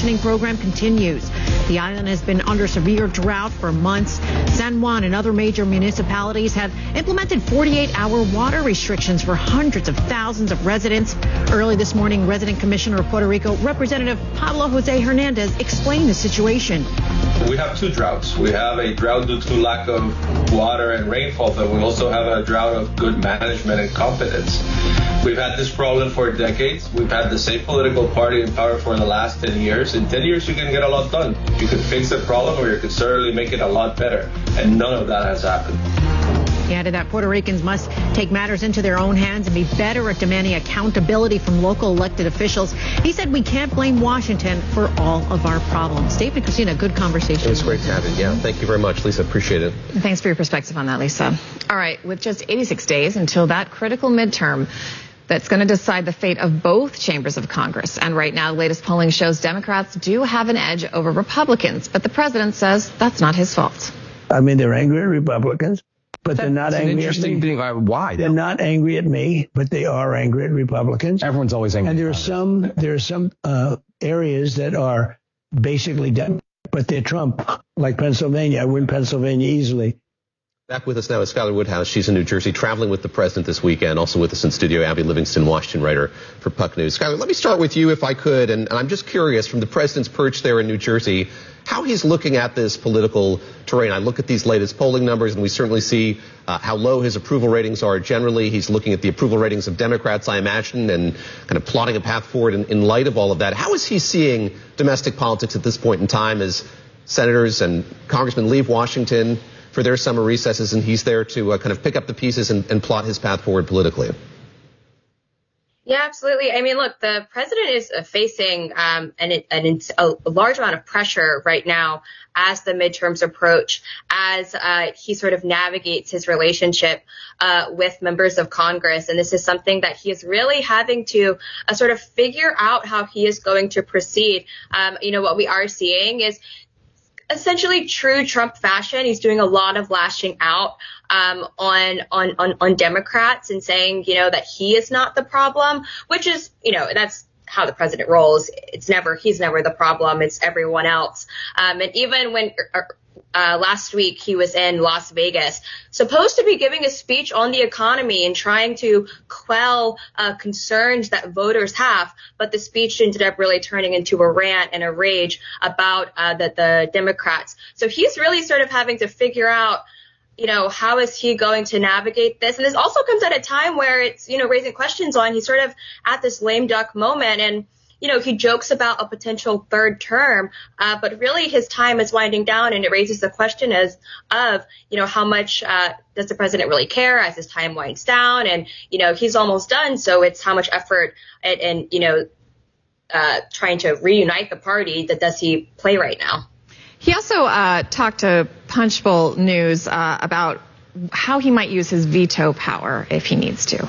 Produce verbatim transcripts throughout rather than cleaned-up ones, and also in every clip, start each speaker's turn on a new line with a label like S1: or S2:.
S1: rationing program continues. The island has been under severe drought for months. San Juan and other major municipalities have implemented forty-eight hour water restrictions for hundreds of thousands of residents. Early this morning, Resident Commissioner of Puerto Rico, Representative Pablo Jose Hernandez, explained the situation.
S2: We have two droughts. We have a drought due to lack of water and rainfall, but we also have a drought of good management and competence. We've had this problem for decades. We've had the same political party in power for the last ten years. In ten years, you can get a lot done. You could fix the problem, or you could certainly make it a lot better. And none of that has happened.
S1: He added that Puerto Ricans must take matters into their own hands and be better at demanding accountability from local elected officials. He said we can't blame Washington for all of our problems. Dave and Christina, good conversation.
S3: It was great to have it. Yeah, thank you very much, Lisa. Appreciate it.
S4: Thanks for your perspective on that, Lisa. All right, with just eighty-six days until that critical midterm that's going to decide the fate of both chambers of Congress. And right now, the latest polling shows Democrats do have an edge over Republicans. But the president says that's not his fault.
S5: I mean, they're angry at Republicans, but
S6: That,
S5: they're not
S6: that's
S5: angry
S6: an interesting
S5: at me.
S6: thing. Uh, Why?
S5: They're not angry at me, but they are angry at Republicans.
S6: Everyone's always angry.
S5: And there are some there are some uh, areas that are basically done, but they're Trump, like Pennsylvania. I win Pennsylvania easily.
S3: Back with us now is Skylar Woodhouse. She's in New Jersey, traveling with the president this weekend. Also with us in studio, Abby Livingston, Washington writer for Puck News. Skylar, let me start with you, if I could. And, and I'm just curious, from the president's perch there in New Jersey, how he's looking at this political terrain. I look at these latest polling numbers, and we certainly see uh, how low his approval ratings are generally. He's looking at the approval ratings of Democrats, I imagine, and kind of plotting a path forward in, in light of all of that. How is he seeing domestic politics at this point in time as senators and congressmen leave Washington for their summer recesses, and he's there to uh, kind of pick up the pieces and, and plot his path forward politically?
S7: Yeah, absolutely. I mean, look, the president is facing um, an, an, a large amount of pressure right now as the midterms approach, as uh, he sort of navigates his relationship uh, with members of Congress. And this is something that he is really having to uh, sort of figure out how he is going to proceed. Um, you know, what we are seeing is essentially true Trump fashion. He's doing a lot of lashing out um, on, on, on, on Democrats and saying, you know, that he is not the problem, which is, you know, that's how the president rolls. It's never, he's never the problem. It's everyone else. Um, and even when uh, last week he was in Las Vegas, supposed to be giving a speech on the economy and trying to quell uh, concerns that voters have, but the speech ended up really turning into a rant and a rage about uh, the, the Democrats. So he's really sort of having to figure out, you know, how is he going to navigate this? And this also comes at a time where it's, you know, raising questions on, he's sort of at this lame duck moment. And, you know, he jokes about a potential third term, uh, but really his time is winding down, and it raises the question as of, you know, how much uh, does the president really care as his time winds down? And, you know, he's almost done. So it's how much effort and, and you know, uh, trying to reunite the party that does he play right now?
S4: He also uh, talked to Punchbowl News uh, about how he might use his veto power if he needs to.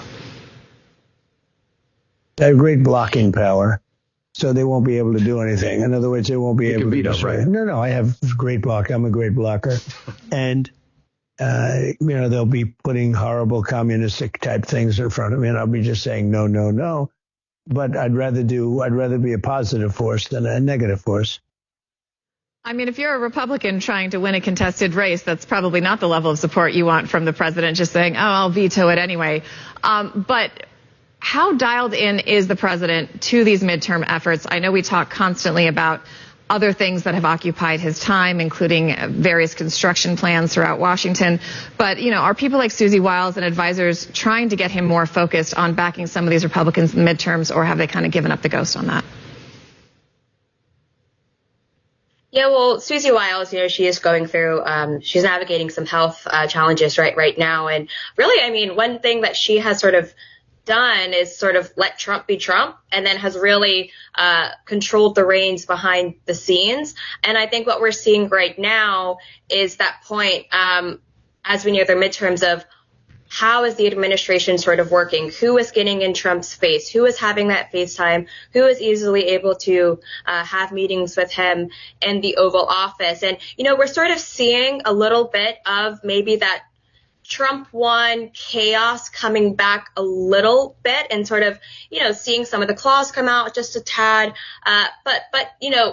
S5: They have great blocking power, so they won't be able to do anything. In other words, they won't be
S6: You
S5: able
S6: can
S5: to
S6: veto,
S5: destroy.
S6: right?
S5: No, no, I have great block. I'm a great blocker. And, uh, you know, they'll be putting horrible communistic type things in front of me, and I'll be just saying no, no, no. But I'd rather do, I'd rather be a positive force than a negative force.
S4: I mean, if you're a Republican trying to win a contested race, that's probably not the level of support you want from the president, just saying, oh, I'll veto it anyway. Um, but how dialed in is the president to these midterm efforts? I know we talk constantly about other things that have occupied his time, including various construction plans throughout Washington. But, you know, are people like Susie Wiles and advisors trying to get him more focused on backing some of these Republicans in the midterms, or have they kind of given up the ghost on that?
S7: Yeah, well, Susie Wiles, you know, she is going through, um, she's navigating some health uh, challenges right right now. And really, I mean, one thing that she has sort of done is sort of let Trump be Trump, and then has really uh, controlled the reins behind the scenes. And I think what we're seeing right now is that point um, as we near the midterms of how is the administration sort of working? Who is getting in Trump's face? Who is having that FaceTime? Who is easily able to uh, have meetings with him in the Oval Office? And, you know, we're sort of seeing a little bit of maybe that Trump won chaos coming back a little bit, and sort of, you know, seeing some of the claws come out just a tad. Uh, but, but, you know,